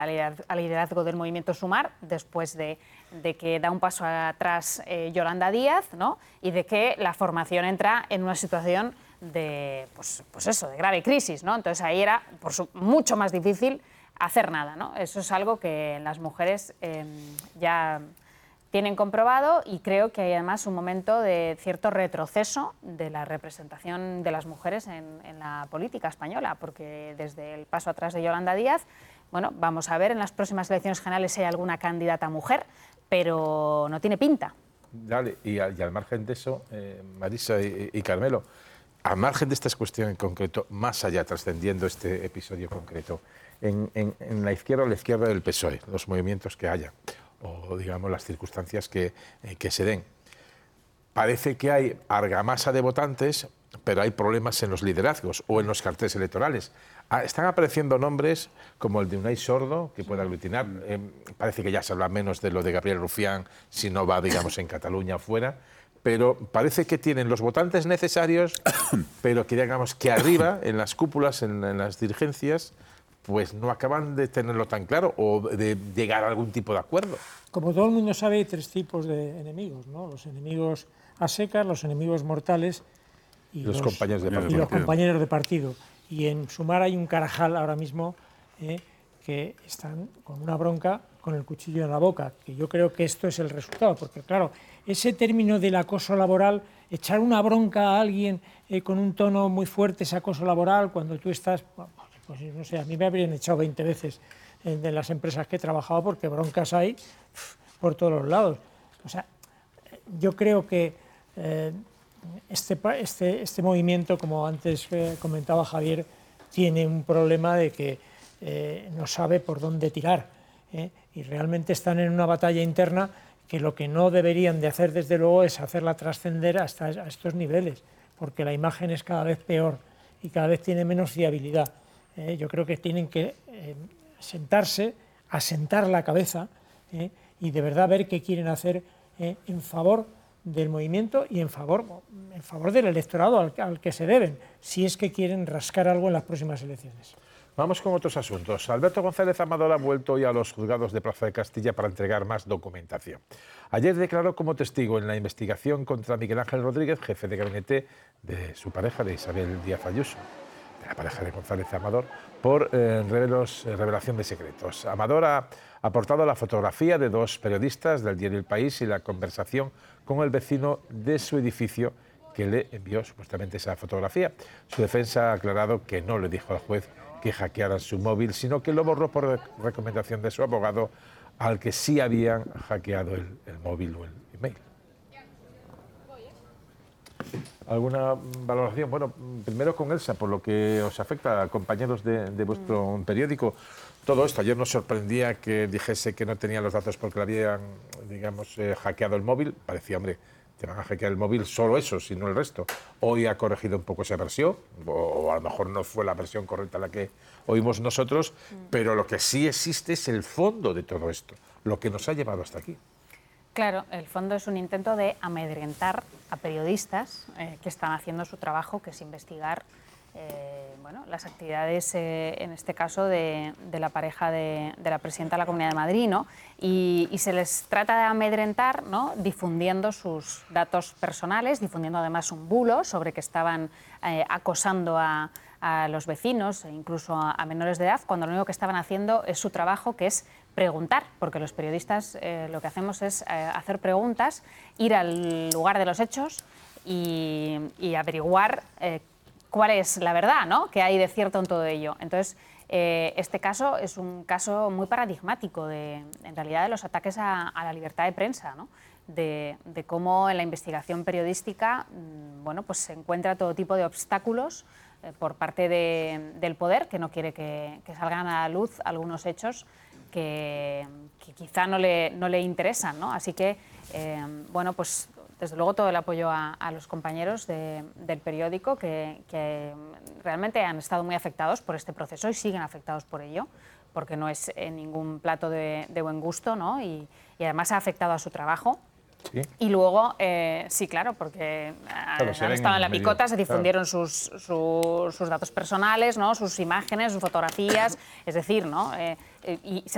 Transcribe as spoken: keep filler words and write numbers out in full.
al liderazgo del movimiento Sumar, después de, de que da un paso atrás eh, Yolanda Díaz, ¿no? Y de que la formación entra en una situación de, pues, pues eso, de grave crisis, ¿no? Entonces ahí era por su, mucho más difícil hacer nada, ¿no? Eso es algo que las mujeres eh, ya tienen comprobado, y creo que hay además un momento de cierto retroceso de la representación de las mujeres en, en la política española, porque desde el paso atrás de Yolanda Díaz, bueno, vamos a ver en las próximas elecciones generales si hay alguna candidata mujer, pero no tiene pinta. Dale, y, al, y al margen de eso, eh, Marisa y, y Carmelo, al margen de esta cuestión en concreto, más allá, trascendiendo este episodio concreto, en, en, en la izquierda o la izquierda del P S O E, los movimientos que haya, o digamos las circunstancias que, eh, que se den, parece que hay argamasa de votantes, pero hay problemas en los liderazgos o en los carteles electorales. Ah, están apareciendo nombres como el de Unai Sordo, que puede aglutinar. Eh, parece que ya se habla menos de lo de Gabriel Rufián, si no va, digamos, en Cataluña o fuera. Pero parece que tienen los votantes necesarios, pero que, digamos, que arriba, en las cúpulas, en, en las dirigencias, pues no acaban de tenerlo tan claro o de llegar a algún tipo de acuerdo. Como todo el mundo sabe, hay tres tipos de enemigos, ¿no? Los enemigos a secas, los enemigos mortales y los, los, compañeros, de y los compañeros de partido. Y en Sumar hay un carajal ahora mismo eh, que están con una bronca, con el cuchillo en la boca, que yo creo que esto es el resultado, porque claro, ese término del acoso laboral, echar una bronca a alguien eh, con un tono muy fuerte, ese acoso laboral, cuando tú estás, pues no sé, a mí me habrían echado veinte veces en, en las empresas que he trabajado, porque broncas hay pff, por todos los lados. O sea, yo creo que eh, este, este, este movimiento, como antes eh, comentaba Javier, tiene un problema de que eh, no sabe por dónde tirar, ¿eh? Y realmente están en una batalla interna que lo que no deberían de hacer, desde luego, es hacerla trascender hasta a estos niveles, porque la imagen es cada vez peor y cada vez tiene menos fiabilidad. Eh, yo creo que tienen que eh, sentarse, asentar la cabeza eh, y de verdad ver qué quieren hacer eh, en favor del movimiento y en favor, en favor del electorado al, al que se deben, si es que quieren rascar algo en las próximas elecciones. Vamos con otros asuntos. Alberto González Amador ha vuelto hoy a los juzgados de Plaza de Castilla para entregar más documentación. Ayer declaró como testigo en la investigación contra Miguel Ángel Rodríguez, jefe de gabinete de su pareja, de Isabel Díaz Ayuso, de la pareja de González Amador, por eh, revelos, eh, revelación de secretos. Amador ha aportado la fotografía de dos periodistas del diario El País y la conversación con el vecino de su edificio que le envió supuestamente esa fotografía. Su defensa ha aclarado que no le dijo al juez que hackearan su móvil, sino que lo borró por recomendación de su abogado, al que sí habían hackeado el, el móvil o el email. ¿Alguna valoración? Bueno, primero con Elsa, por lo que os afecta, compañeros de, de vuestro mm. periódico. Todo esto, ayer nos sorprendía que dijese que no tenía los datos porque le habían, digamos, eh, hackeado el móvil. Parecía, hombre, te van a hackear el móvil solo eso, sino el resto. Hoy ha corregido un poco esa versión, o, o a lo mejor no fue la versión correcta la que oímos nosotros, mm. pero lo que sí existe es el fondo de todo esto, lo que nos ha llevado hasta aquí. Claro, el fondo es un intento de amedrentar a periodistas eh, que están haciendo su trabajo, que es investigar eh, bueno, las actividades, eh, en este caso, de, de la pareja de, de la presidenta de la Comunidad de Madrid, ¿no? Y, y se les trata de amedrentar, ¿no?, difundiendo sus datos personales, difundiendo además un bulo sobre que estaban eh, acosando a, a los vecinos, e incluso a, a menores de edad, cuando lo único que estaban haciendo es su trabajo, que es preguntar, porque los periodistas eh, lo que hacemos es eh, hacer preguntas, ir al lugar de los hechos y, y averiguar eh, cuál es la verdad, ¿no?, que hay de cierto en todo ello. Entonces, eh, este caso es un caso muy paradigmático, de, en realidad, de los ataques a, a la libertad de prensa, ¿no?, de, de cómo en la investigación periodística mmm, bueno, pues se encuentra todo tipo de obstáculos eh, por parte de, del poder, que no quiere que, que salgan a la luz algunos hechos Que, que quizá no le, no le interesan, ¿no? Así que, eh, bueno, pues desde luego todo el apoyo a, a los compañeros de, del periódico que, que realmente han estado muy afectados por este proceso y siguen afectados por ello, porque no es eh, ningún plato de, de buen gusto, ¿no? Y, y además ha afectado a su trabajo. ¿Sí? Y luego, eh, sí, claro, porque claro, han estado en la medio, picota, se difundieron claro. sus, sus, sus datos personales, ¿no?, sus imágenes, sus fotografías, es decir, ¿no?, eh, y se